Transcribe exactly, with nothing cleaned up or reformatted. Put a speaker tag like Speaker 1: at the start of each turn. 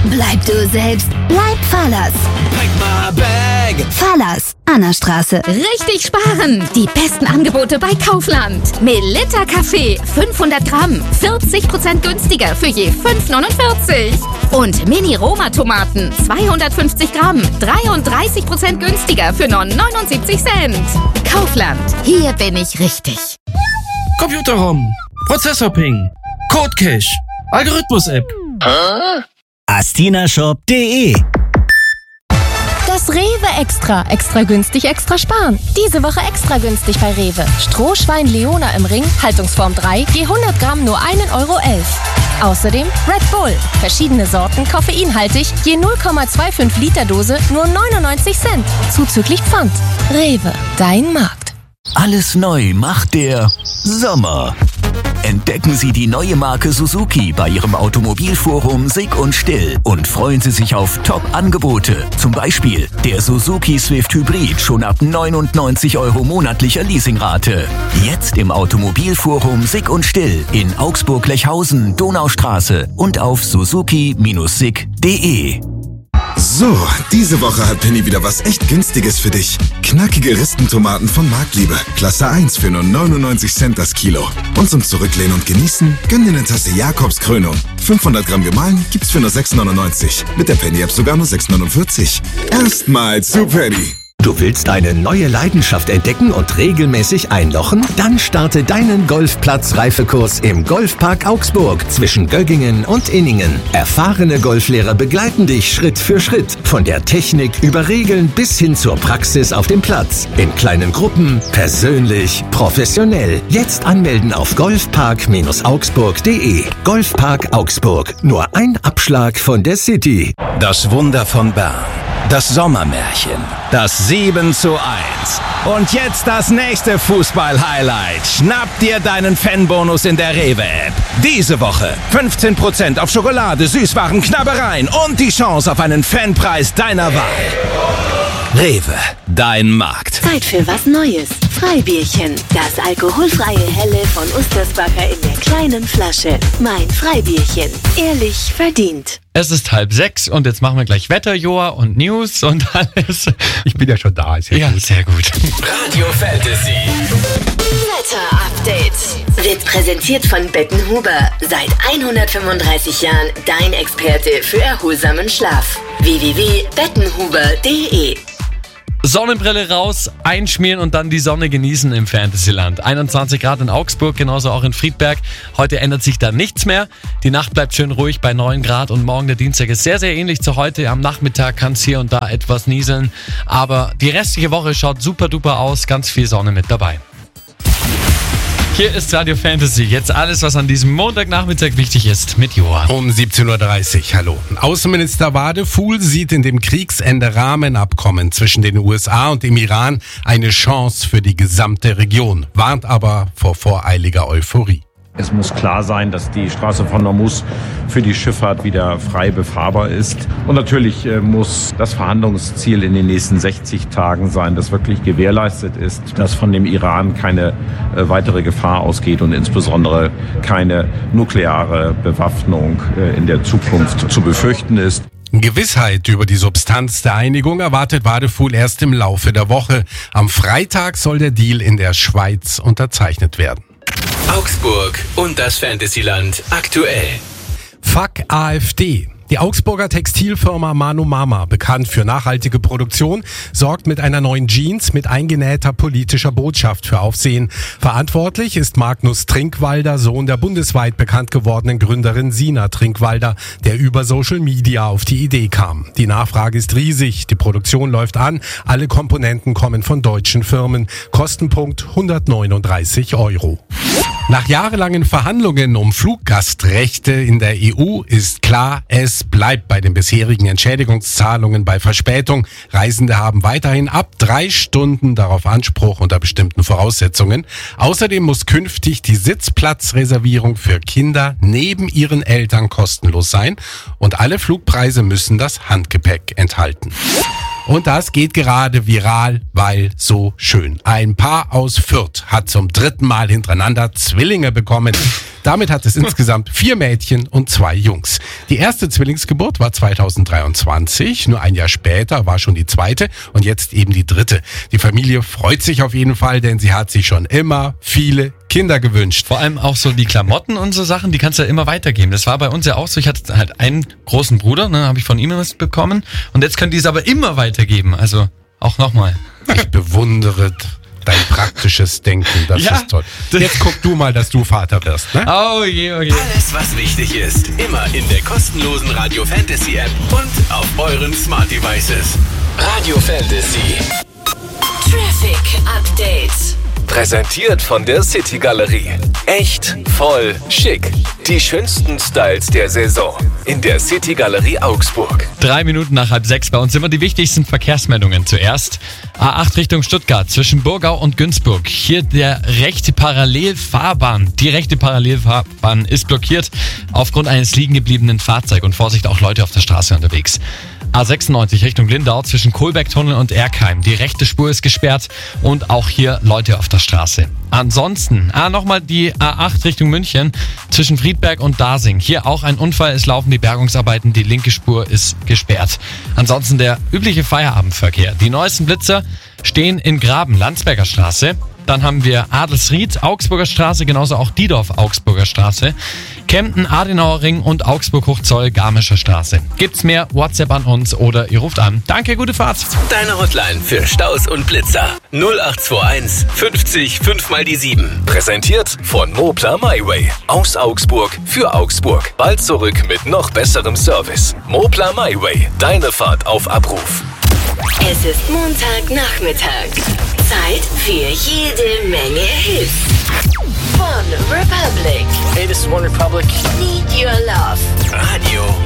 Speaker 1: Bleib du selbst, bleib Fallers.
Speaker 2: Pack my bag.
Speaker 1: Fallers, Annastraße.
Speaker 3: Richtig sparen! Die besten Angebote bei Kaufland. Melitta Kaffee, fünfhundert Gramm, vierzig Prozent günstiger für je fünf neunundvierzig. Und Mini-Roma-Tomaten, zweihundertfünfzig Gramm, dreiunddreißig Prozent günstiger für nur neunundsiebzig Cent. Kaufland, hier bin ich richtig.
Speaker 2: Computer-ROM, Prozessor-Ping, Code-Cache, Algorithmus-App.
Speaker 4: astinashop punkt de.
Speaker 5: Das Rewe Extra. Extra günstig, extra sparen. Diese Woche extra günstig bei Rewe. Strohschwein Leona im Ring, Haltungsform drei, je hundert Gramm nur ein Euro elf. Außerdem Red Bull. Verschiedene Sorten, koffeinhaltig, je null Komma fünfundzwanzig Liter Dose, nur neunundneunzig Cent. Zuzüglich Pfand. Rewe, dein Markt.
Speaker 4: Alles neu macht der Sommer. Entdecken Sie die neue Marke Suzuki bei Ihrem Automobilforum Sick und Still und freuen Sie sich auf Top-Angebote. Zum Beispiel der Suzuki Swift Hybrid schon ab neunundneunzig Euro monatlicher Leasingrate. Jetzt im Automobilforum Sick und Still in Augsburg-Lechhausen, Donaustraße und auf suzuki Bindestrich sick punkt de.
Speaker 6: So, diese Woche hat Penny wieder was echt Günstiges für dich. Knackige Ristentomaten von Marktliebe. Klasse eins für nur neunundneunzig Cent das Kilo. Und zum Zurücklehnen und Genießen, gönn dir eine Tasse Jakobs Krönung. fünfhundert Gramm gemahlen gibt's für nur sechs neunundneunzig. Mit der Penny-App sogar nur sechs neunundvierzig. Erstmals zu Penny.
Speaker 7: Du willst eine neue Leidenschaft entdecken und regelmäßig einlochen? Dann starte deinen Golfplatz-Reifekurs im Golfpark Augsburg zwischen Göggingen und Inningen. Erfahrene Golflehrer begleiten dich Schritt für Schritt. Von der Technik über Regeln bis hin zur Praxis auf dem Platz. In kleinen Gruppen, persönlich, professionell. Jetzt anmelden auf golfpark augsburg punkt de. Golfpark Augsburg. Nur ein Abschlag von der City.
Speaker 8: Das Wunder von Bern. Das Sommermärchen. Das sieben zu eins. Und jetzt das nächste Fußball-Highlight. Schnapp dir deinen Fanbonus in der Rewe-App. Diese Woche fünfzehn Prozent auf Schokolade, Süßwaren, Knabbereien und die Chance auf einen Fanpreis deiner Wahl. Rewe, dein Markt.
Speaker 1: Zeit für was Neues. Freibierchen. Das alkoholfreie Helle von Ustersbacher in der kleinen Flasche. Mein Freibierchen. Ehrlich verdient.
Speaker 9: Es ist halb sechs und jetzt machen wir gleich Wetter, Joa und News und alles. Ich bin ja schon da, ist ja, ja gut. Sehr gut.
Speaker 8: Radio Fantasy.
Speaker 1: Wetter Update. Wird präsentiert von Bettenhuber. Seit hundertfünfunddreißig Jahren dein Experte für erholsamen Schlaf. w w w punkt bettenhuber punkt de.
Speaker 9: Sonnenbrille raus, einschmieren und dann die Sonne genießen im Fantasyland. einundzwanzig Grad in Augsburg, genauso auch in Friedberg. Heute ändert sich da nichts mehr. Die Nacht bleibt schön ruhig bei neun Grad und morgen der Dienstag ist sehr, sehr ähnlich zu heute. Am Nachmittag kann es hier und da etwas nieseln. Aber die restliche Woche schaut super duper aus, ganz viel Sonne mit dabei. Hier ist Radio Fantasy. Jetzt alles, was an diesem Montagnachmittag wichtig ist, mit Joa.
Speaker 10: Um siebzehn Uhr dreißig, hallo. Außenminister Wadefuhl sieht in dem Kriegsende-Rahmenabkommen zwischen den U S A und dem Iran eine Chance für die gesamte Region, warnt aber vor voreiliger Euphorie.
Speaker 11: Es muss klar sein, dass die Straße von Hormuz für die Schifffahrt wieder frei befahrbar ist. Und natürlich äh, muss das Verhandlungsziel in den nächsten sechzig Tagen sein, dass wirklich gewährleistet ist, dass von dem Iran keine äh, weitere Gefahr ausgeht und insbesondere keine nukleare Bewaffnung äh, in der Zukunft zu befürchten ist.
Speaker 10: Gewissheit über die Substanz der Einigung erwartet Wadefuhl erst im Laufe der Woche. Am Freitag soll der Deal in der Schweiz unterzeichnet werden.
Speaker 8: Augsburg und das Fantasyland aktuell.
Speaker 10: Fuck AfD. Die Augsburger Textilfirma Manu Mama, bekannt für nachhaltige Produktion, sorgt mit einer neuen Jeans mit eingenähter politischer Botschaft für Aufsehen. Verantwortlich ist Magnus Trinkwalder, Sohn der bundesweit bekannt gewordenen Gründerin Sina Trinkwalder, der über Social Media auf die Idee kam. Die Nachfrage ist riesig, die Produktion läuft an, alle Komponenten kommen von deutschen Firmen. Kostenpunkt hundertneununddreißig Euro. Nach jahrelangen Verhandlungen um Fluggastrechte in der E U ist klar, es bleibt bei den bisherigen Entschädigungszahlungen bei Verspätung. Reisende haben weiterhin ab drei Stunden darauf Anspruch unter bestimmten Voraussetzungen. Außerdem muss künftig die Sitzplatzreservierung für Kinder neben ihren Eltern kostenlos sein und alle Flugpreise müssen das Handgepäck enthalten. Und das geht gerade viral, weil so schön. Ein Paar aus Fürth hat zum dritten Mal hintereinander Zwillinge bekommen. Damit hat es insgesamt vier Mädchen und zwei Jungs. Die erste Zwillingsgeburt war zweitausenddreiundzwanzig, nur ein Jahr später war schon die zweite und jetzt eben die dritte. Die Familie freut sich auf jeden Fall, denn sie hat sich schon immer viele Kinder gewünscht.
Speaker 9: Vor allem auch so die Klamotten und so Sachen, die kannst du ja immer weitergeben. Das war bei uns ja auch so. Ich hatte halt einen großen Bruder, ne, habe ich von ihm was bekommen. Und jetzt können die es aber immer weitergeben. Also auch nochmal.
Speaker 10: Ich bewundere dein praktisches Denken, das
Speaker 9: Ja.
Speaker 10: ist toll. Jetzt guck du mal, dass du Vater wirst, ne?
Speaker 9: Oh je, oh je.
Speaker 7: Alles, was wichtig ist, immer in der kostenlosen Radio Fantasy App und auf euren Smart Devices. Radio Fantasy.
Speaker 1: Traffic Update.
Speaker 7: Präsentiert von der City Galerie. Echt, voll, schick. Die schönsten Styles der Saison. In der City Galerie Augsburg.
Speaker 9: Drei Minuten nach halb sechs bei uns immer die wichtigsten Verkehrsmeldungen. Zuerst A acht Richtung Stuttgart zwischen Burgau und Günzburg. Hier der rechte Parallelfahrbahn. Die rechte Parallelfahrbahn ist blockiert aufgrund eines liegen gebliebenen Fahrzeugs. Und Vorsicht, auch Leute auf der Straße unterwegs. A sechsundneunzig Richtung Lindau zwischen Kohlbergtunnel und Erkheim. Die rechte Spur ist gesperrt und auch hier Leute auf der Straße. Ansonsten, ah, nochmal die A acht Richtung München zwischen Friedberg und Dasing. Hier auch ein Unfall, es laufen die Bergungsarbeiten, die linke Spur ist gesperrt. Ansonsten der übliche Feierabendverkehr. Die neuesten Blitzer stehen in Graben, Landsberger Straße. Dann haben wir Adelsried, Augsburger Straße, genauso auch Diedorf, Augsburger Straße. Kempten, Adenauer Ring und Augsburg-Hochzoll, Garmischer Straße. Gibt's mehr, WhatsApp an uns oder ihr ruft an. Danke, gute Fahrt.
Speaker 7: Deine Hotline für Staus und Blitzer. null acht zwei eins fünfzig fünf mal die sieben. Präsentiert von Moplar MyWay. Aus Augsburg für Augsburg. Bald zurück mit noch besserem Service. Moplar MyWay. Deine Fahrt auf Abruf.
Speaker 1: Es ist Montagnachmittag. Zeit für jede Menge Hits. Von Republic.
Speaker 12: Hey, this is One Republic.
Speaker 1: Need Your Love.
Speaker 7: Radio